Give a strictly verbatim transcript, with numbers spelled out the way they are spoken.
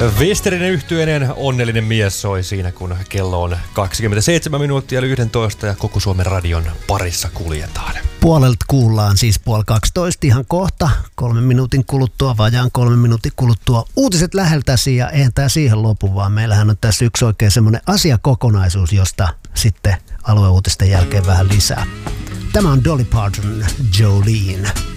Westerinen yhtyeinen Onnellinen mies soi siinä, kun kello on kaksikymmentäseitsemän minuuttia eli yksitoista ja koko Suomen radion parissa kuljetaan. Puolelta kuullaan siis puoli kaksitoista ihan kohta, kolmen minuutin kuluttua, vajaan kolmen minuutin kuluttua. Uutiset läheltäsi ja eihän tää siihen lopu, vaan meillähän on tässä yksi oikein semmoinen asiakokonaisuus, josta sitten alueuutisten jälkeen vähän lisää. Tämä on Dolly Parton, Jolene.